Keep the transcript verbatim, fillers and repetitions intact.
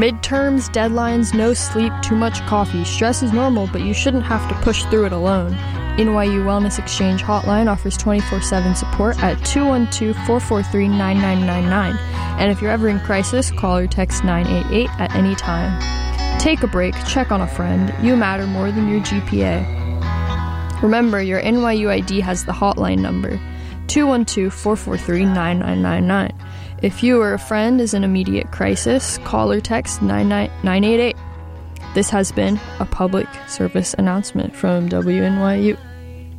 Midterms, deadlines, no sleep, too much coffee. Stress is normal, but you shouldn't have to push through it alone. N Y U Wellness Exchange Hotline offers twenty-four seven support at two one two, four four three, nine nine nine nine. And if you're ever in crisis, call or text nine eight eight at any time. Take a break, check on a friend. You matter more than your G P A. Remember, your N Y U I D has the hotline number, two one two, four four three, nine nine nine nine. If you or a friend is in immediate crisis, call or text nine eight eight. This has been a public service announcement from W N Y U.